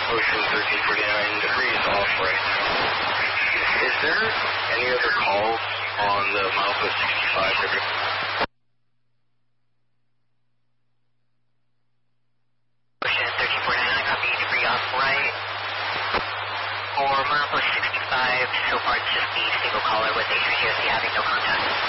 Ocean 1349 degrees off right now. Is there any other calls on the milepost 65 degree? Ocean 1349, copy, degree off right. For milepost 65, so far it's just the single caller with HVGSC having no contact.